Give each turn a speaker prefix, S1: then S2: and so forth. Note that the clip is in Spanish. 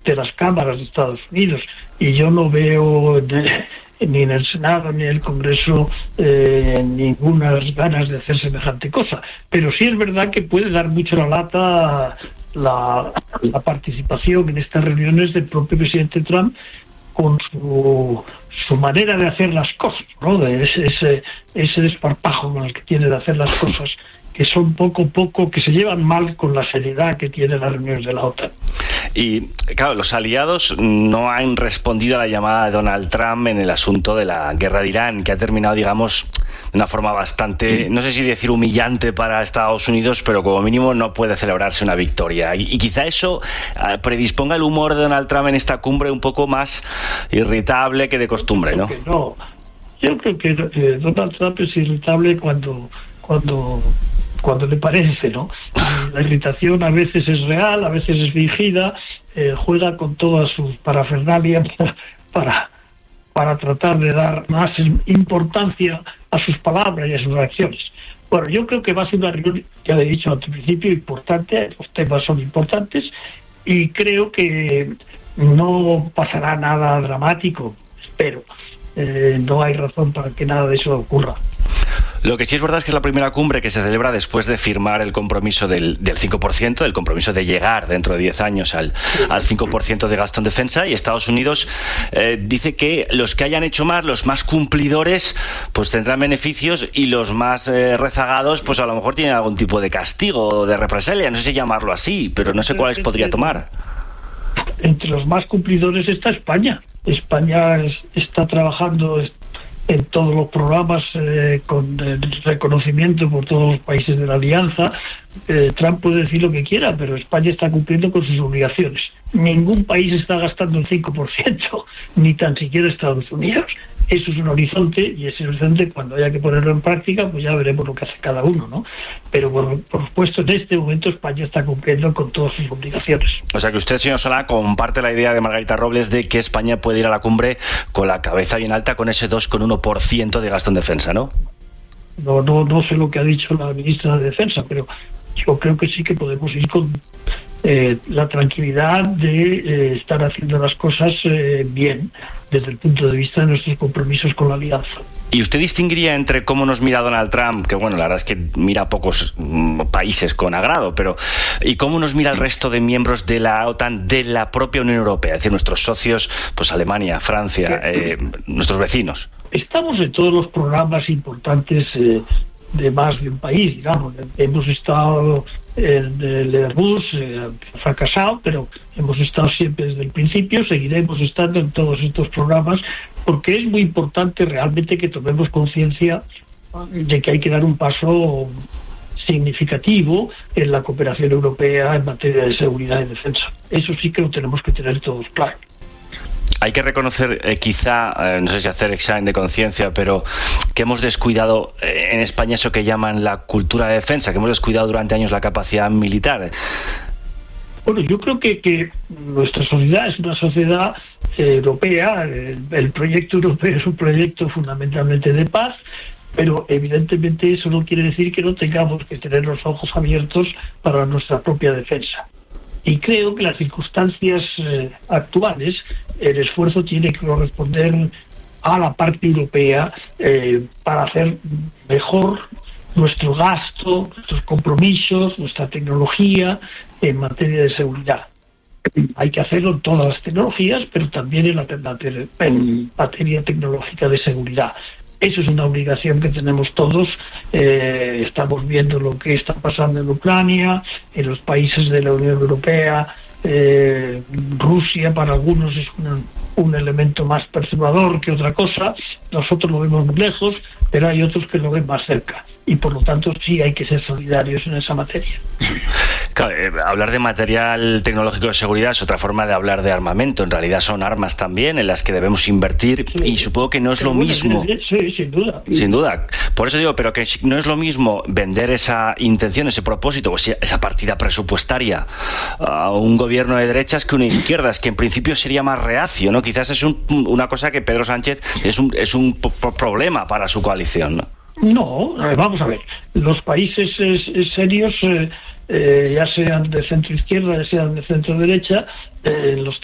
S1: de las cámaras de Estados Unidos, y yo no veo ni en el Senado ni en el Congreso ninguna ganas de hacer semejante cosa. Pero sí es verdad que puede dar mucho la lata la participación en estas reuniones del propio presidente Trump, con su manera de hacer las cosas, ¿no? De ese desparpajo con el que tiene de hacer las cosas, que son poco a poco, que se llevan mal con la seriedad que tienen las reuniones de la OTAN.
S2: Y claro, los aliados no han respondido a la llamada de Donald Trump en el asunto de la guerra de Irán, que ha terminado, digamos, de una forma bastante, no sé si decir humillante para Estados Unidos, pero como mínimo no puede celebrarse una victoria. Y quizá eso predisponga el humor de Donald Trump en esta cumbre un poco más irritable que de costumbre, ¿no?
S1: No, yo creo que Donald Trump es irritable cuando le parece, ¿no? La irritación a veces es real, a veces es fingida, juega con todas sus parafernalias para tratar de dar más importancia a sus palabras y a sus reacciones. Bueno, yo creo que va a ser una reunión, ya he dicho al principio, importante, los temas son importantes, y creo que no pasará nada dramático, espero. No hay razón para que nada de eso ocurra.
S2: Lo que sí es verdad es que es la primera cumbre que se celebra después de firmar el compromiso del 5%, el compromiso de llegar dentro de 10 años al 5% de gasto en defensa, y Estados Unidos dice que los que hayan hecho más, los más cumplidores, pues tendrán beneficios, y los más rezagados, pues a lo mejor tienen algún tipo de castigo o de represalia, no sé si llamarlo así, pero no sé cuáles podría tomar.
S1: Entre los más cumplidores está España. España está trabajando en todos los programas con reconocimiento por todos los países de la alianza. Trump puede decir lo que quiera, pero España está cumpliendo con sus obligaciones. Ningún país está gastando el 5%, ni tan siquiera Estados Unidos. Eso es un horizonte, y ese horizonte, cuando haya que ponerlo en práctica, pues ya veremos lo que hace cada uno, ¿no? Pero por supuesto, en este momento España está cumpliendo con todas sus obligaciones.
S2: O sea que usted, señor Solà, comparte la idea de Margarita Robles de que España puede ir a la cumbre con la cabeza bien alta, con ese 2,1% de gasto en defensa, ¿no?
S1: No sé lo que ha dicho la ministra de Defensa, pero yo creo que sí que podemos ir con la tranquilidad de estar haciendo las cosas bien desde el punto de vista de nuestros compromisos con la alianza.
S2: ¿Y usted distinguiría entre cómo nos mira Donald Trump, que bueno, la verdad es que mira a pocos países con agrado, pero y cómo nos mira el resto de miembros de la OTAN, de la propia Unión Europea, es decir, nuestros socios, pues Alemania, Francia, nuestros vecinos? Estamos
S1: en todos los programas importantes de más de un país, digamos. Hemos estado en el Airbus, ha fracasado, pero hemos estado siempre desde el principio, seguiremos estando en todos estos programas, porque es muy importante realmente que tomemos conciencia de que hay que dar un paso significativo en la cooperación europea en materia de seguridad y defensa. Eso sí que lo tenemos que tener todos claro.
S2: Hay que reconocer, quizá, no sé si hacer examen de conciencia, pero que hemos descuidado en España eso que llaman la cultura de defensa, que hemos descuidado durante años la capacidad militar.
S1: Bueno, yo creo que nuestra sociedad es una sociedad europea. El proyecto europeo es un proyecto fundamentalmente de paz, pero evidentemente eso no quiere decir que no tengamos que tener los ojos abiertos para nuestra propia defensa. Y creo que las circunstancias actuales, el esfuerzo tiene que corresponder a la parte europea para hacer mejor nuestro gasto, nuestros compromisos, nuestra tecnología en materia de seguridad. Hay que hacerlo en todas las tecnologías, pero también en materia tecnológica de seguridad. Eso es una obligación que tenemos todos. Estamos viendo lo que está pasando en Ucrania, en los países de la Unión Europea. Rusia para algunos es un elemento más perturbador que otra cosa. Nosotros lo vemos muy lejos, pero hay otros que lo ven más cerca. Y por lo tanto sí hay que ser solidarios en esa materia.
S2: Claro, hablar de material tecnológico de seguridad es otra forma de hablar de armamento. En realidad son armas también en las que debemos invertir, sí, y supongo que no es lo mismo.
S1: Sí, sin duda.
S2: Sin duda. Por eso digo, pero que no es lo mismo vender esa intención, ese propósito, o esa partida presupuestaria a un gobierno de derechas que una izquierda, es que en principio sería más reacio, ¿no? Quizás es una cosa que Pedro Sánchez es un problema para su coalición, ¿no?
S1: No, vamos a ver, los países serios, ya sean de centro izquierda, ya sean de centro derecha, los